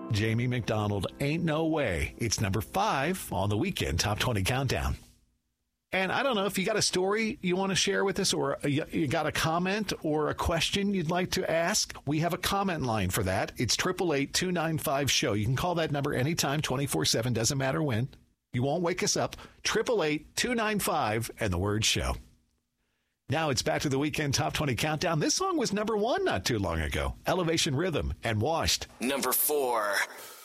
Jamie McDonald, Ain't No Way. It's number 5 on the Weekend Top 20 Countdown. And I don't know if you got a story you want to share with us, or you got a comment or a question you'd like to ask. We have a comment line for that. It's 888-295-SHOW. You can call that number anytime, 24/7, doesn't matter when. You won't wake us up. 888-295 and the word SHOW. Now it's back to the Weekend Top 20 Countdown. This song was number 1 not too long ago. Elevation Rhythm and Washed. Number 4.